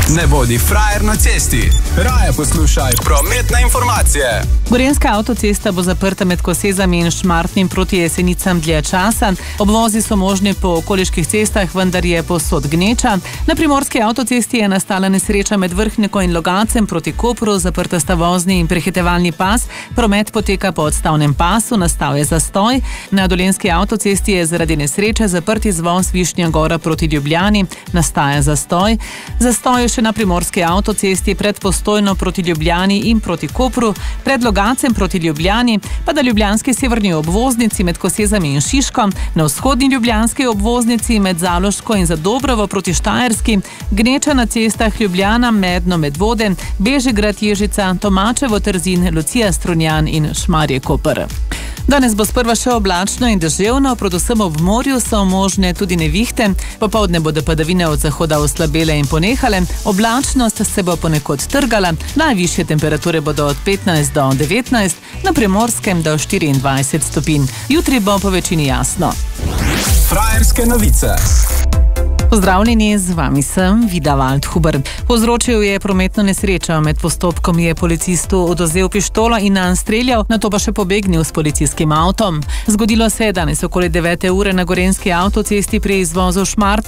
Ne bodi frajer na cesti. Raje poslušaj prometne informacije. Gorenjska avtocesta bo zaprta med Kosezami in Šmartnim proti Jesenicam dlje časa. Obvozi so možni po okoliških cestah, vendar je povsod gneča. Na primorski avtocesti je nastala nesreča med Vrhniko in Logacem proti Kopru, zaprta sta vozni in prehitevalni pas. Promet poteka po odstavnem pasu, nastal je zastoj. Na dolenjski avtocesti je zaradi nesreče zaprt izvoz Višnja Gora proti Ljubljani, nastaja zastoj. Zastoj je še na primorski avtocesti pred Postojno proti Ljubljani in proti Kopru, pred Logacem proti Ljubljani, pa na ljubljanski severni obvoznici med Kosezami in Šiško, na vzhodni ljubljanski obvoznici med Zaloško in Zadobrovo proti Štajerski, gneča na cestah Ljubljana, Medno, Medvode, Bežigrad, Ježica, Tomačevo, Trzin, Lucija, Strunjan in Šmarje, Koper. Danes bo sprva še oblačno in deževno, predvsem ob morju so možne tudi nevihte. Popoldne bodo padavine od zahoda oslabele in ponehale, oblačnost se bo ponekod trgala, najvišje temperature bodo od 15 do 19, na Primorskem do 24 stopinj. Jutri bo po večini jasno. Frajerske novice. Pozdravljeni, z vami sem Vida Waldhuber. Povzročil je prometno nesrečo. Med postopkom je policistu odvzel pištolo in nanj streljal, nato pa še pobegnil s policijskim avtom. Zgodilo se je danes okoli 9. ure na Gorenjski avtocesti pri izvozu Šmartnem